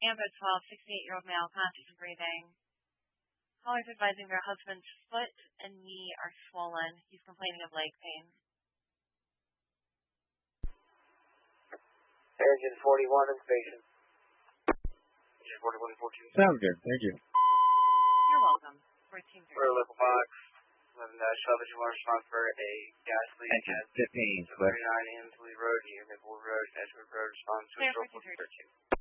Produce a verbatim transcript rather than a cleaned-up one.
Amber twelve, sixty-eight-year-old male, conscious and breathing. Caller's advising their husband's foot and knee are swollen. He's complaining of leg pain. Engine forty-one and station. Engine forty-one fourteen. Sounds good. Thank you. You're welcome. fourteen thirty. We're a local box. eleven dash twelve, you want to respond for a gas leak Engine at fifteen. Clear. thirty-nine Ansley Road near Maple Road, Edgewood Road. Response to Clear, fourteen fourteen thirty. thirteen.